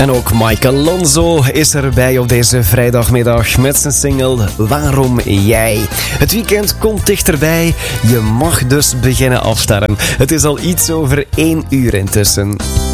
En ook Mike Alonso is erbij op deze vrijdagmiddag met zijn single Waarom Jij. Het weekend komt dichterbij. Je mag dus beginnen afstarren. Het is al iets over 1 uur intussen.